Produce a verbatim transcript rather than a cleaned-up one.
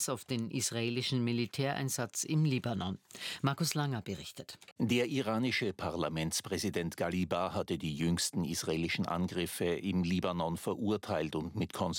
auf den israelischen Militäreinsatz im Libanon. Markus Langer berichtet. Der iranische Parlamentspräsident Ghaliba hatte die jüngsten israelischen Angriffe im Libanon verurteilt und mit Konsequenzen